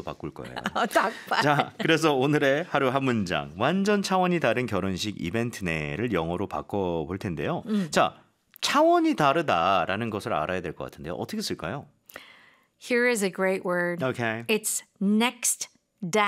바꿀 거예요. 닭발. 자, 그래서 오늘의 하루 한 문장. 완전 차원이 다른 결혼식 이벤트 내를 영어로 바꿔볼 텐데요. 자, 차원이 다르다라는 것을 알아야 될 것 같은데요. 어떻게 쓸까요? Here is a great word. Okay. It's next